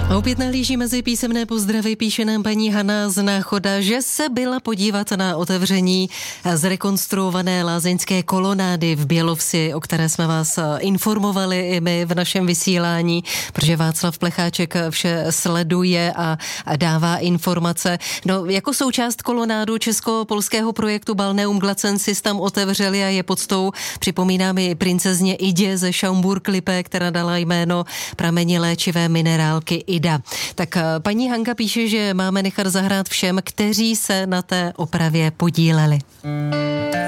A opět nahlíží mezi písemné pozdravy, píše nám paní Hana z Náchoda, že se byla podívat na otevření zrekonstruované lázeňské kolonády v Bělovsi, o které jsme vás informovali i my v našem vysílání, protože Václav Plecháček vše sleduje a dává informace. No, jako součást kolonádu česko-polského projektu Balneum Glacensis tam otevřeli a je poctou, připomínám i princezně Idě ze Schaumburg-Lippe, která dala jméno prameni léčivé minerálky Ida. Tak paní Hanka píše, že máme nechat zahrát všem, kteří se na té opravě podíleli.